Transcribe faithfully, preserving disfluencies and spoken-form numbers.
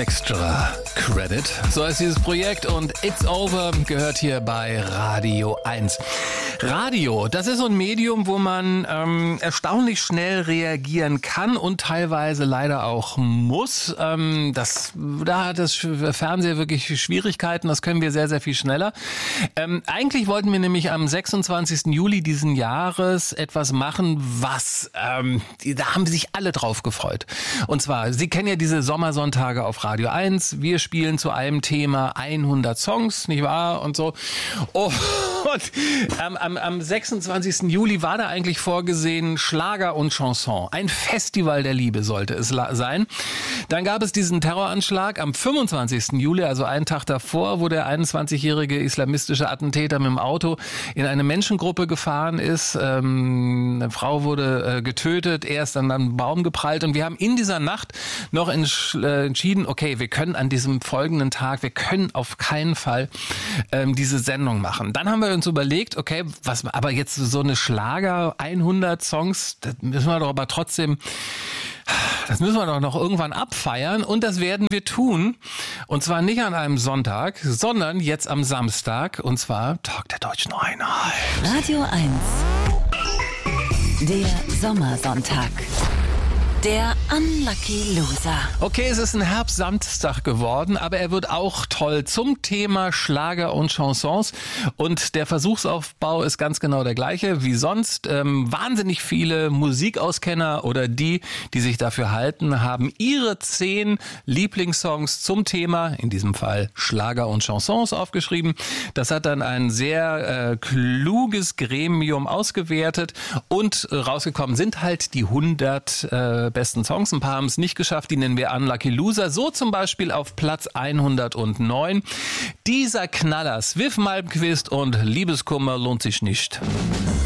Extra Credit. So heißt dieses Projekt und It's Over gehört hier bei Radio eins. Radio, das ist so ein Medium, wo man ähm, erstaunlich schnell reagieren kann und teilweise leider auch muss. Ähm, das, da hat das Fernsehen wirklich Schwierigkeiten, das können wir sehr, sehr viel schneller. Ähm, eigentlich wollten wir nämlich am sechsundzwanzigsten Juli diesen Jahres etwas machen, was, ähm, da haben sich alle drauf gefreut. Und zwar, Sie kennen ja diese Sommersonntage auf Radio eins. Wir spielen zu einem Thema hundert Songs, nicht wahr? Und so. Oh, und am, am, am sechsundzwanzigsten Juli war da eigentlich vorgesehen Schlager und Chanson. Ein Festival der Liebe sollte es sein. Dann gab es diesen Terroranschlag am fünfundzwanzigsten Juli, also einen Tag davor, wo der einundzwanzigjährige islamistische Attentäter mit dem Auto in eine Menschengruppe gefahren ist. Ähm, eine Frau wurde äh, getötet, er ist dann an einen Baum geprallt und wir haben in dieser Nacht noch entsch- äh, entschieden, okay, wir können an diesem folgenden Tag, wir können auf keinen Fall ähm, diese Sendung machen. Dann haben wir uns überlegt, okay, was, aber jetzt so eine Schlager, hundert Songs, das müssen wir doch aber trotzdem, das müssen wir doch noch irgendwann abfeiern und das werden wir tun. Und zwar nicht an einem Sonntag, sondern jetzt am Samstag und zwar Tag der Deutschen Einheit. Radio eins. Der Sommersonntag. Der Unlucky Loser. Okay, es ist ein Herbstsamstag geworden, aber er wird auch toll zum Thema Schlager und Chansons. Und der Versuchsaufbau ist ganz genau der gleiche wie sonst. Ähm, wahnsinnig viele Musikauskenner oder die, die sich dafür halten, haben ihre zehn Lieblingssongs zum Thema, in diesem Fall Schlager und Chansons, aufgeschrieben. Das hat dann ein sehr äh, kluges Gremium ausgewertet und äh, rausgekommen sind halt die hundert äh, besten Songs. Ein paar haben es nicht geschafft, die nennen wir Unlucky Loser. So zum Beispiel auf Platz hundertneun. Dieser Knaller, Swift Malmquist und Liebeskummer lohnt sich nicht.